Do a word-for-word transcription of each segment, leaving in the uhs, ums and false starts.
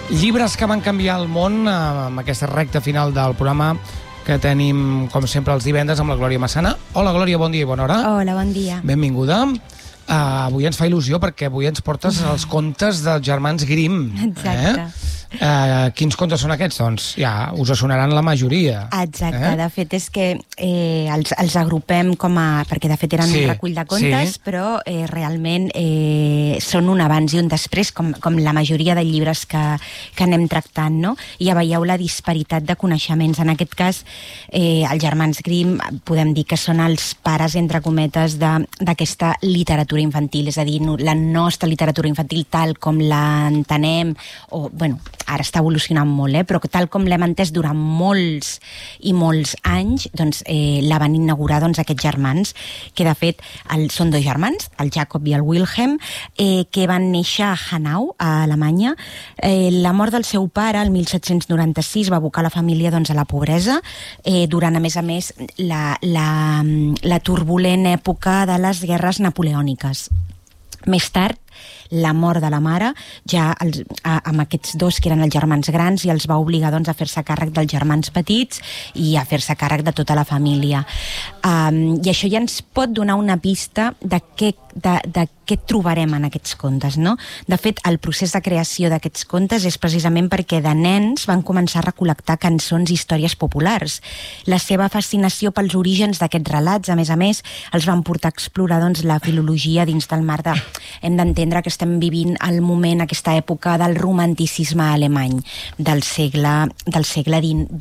Llibres que van canviar el món, amb aquesta recta final del programa que tenim, com sempre, els divendres amb la Glòria Massana. Hola, Glòria, bon dia i bona hora. Hola, bon dia. Benvinguda. Uh, avui ens fa il·lusió perquè avui ens portes els contes dels germans Grimm. Exacte. Eh? Uh, quins contes són aquests? Doncs ja us sonaran la majoria. Exacte, eh? de fet és que eh, els, els agrupem com a... perquè de fet eren sí, un recull de contes, sí. Però eh, realment eh, són un abans i un després, com, com la majoria de llibres que, que anem tractant, no? I ja veieu la disparitat de coneixements. En aquest cas, eh, els germans Grimm podem dir que són els pares, entre cometes, d'aquesta literatura infantil, és a dir, la nostra literatura infantil tal com l'entenem, o, bueno, ara està evolucionant molt, eh? Però tal com l'hem entès durant molts i molts anys, doncs eh, la van inaugurar doncs, aquests germans, que de fet el, són dos germans, el Jacob i el Wilhelm, eh, que van néixer a Hanau, a Alemanya. Eh, la mort del seu pare, el mil set-cents noranta-sis, va abocar la família doncs, a la pobresa, eh, durant, a més a més, la, la, la turbulent època de les guerres napoleòniques. Més tard, la mort de la mare, ja els, a, amb aquests dos que eren els germans grans, i els va obligar doncs, a fer-se càrrec dels germans petits i a fer-se càrrec de tota la família. Um, I això ja ens pot donar una pista de què, de, de què trobarem en aquests contes, no? De fet, el procés de creació d'aquests contes és precisament perquè de nens van començar a recol·lectar cançons i històries populars. La seva fascinació pels orígens d'aquests relats, a més a més, els van portar a explorar doncs, la filologia dins del mar de... Hem d'entendre que estem vivint el moment, aquesta època del romanticisme alemany del segle del segle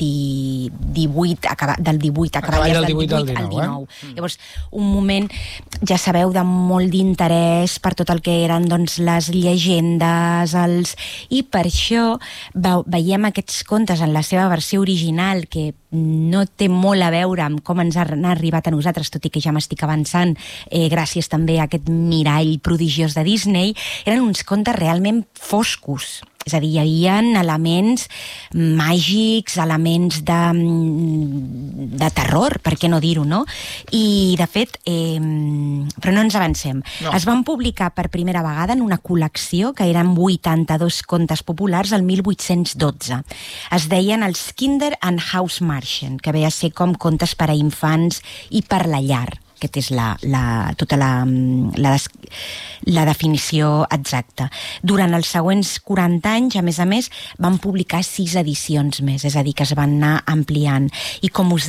divuit, del divuit, acabar del divuit al dinou. Eh? Llavors, un moment, ja sabeu, de molt d'interès per tot el que eren doncs, les llegendes, els... i per això ve veiem aquests contes en la seva versió original, que no té molt a veure amb com ens han arribat a nosaltres, tot i que ja m'estic avançant, eh, gràcies també a aquest mirall prodigiós de Disney. Eren uns contes realment foscos. És a dir, hi havia elements màgics, elements de, de terror, per què no dir-ho, no? I, de fet, eh, però no ens avancem. No. Es van publicar per primera vegada en una col·lecció que eren vuitanta-dos contes populars el mil vuit-cents dotze. Es deien els Kinder and Hausmärchen, que ve a ser com contes per a infants i per la llar. Aquesta és la, la, tota la, la, la definició exacta. Durant els següents quaranta anys, a més a més, van publicar sis edicions més, és a dir, que es van anar ampliant. I com us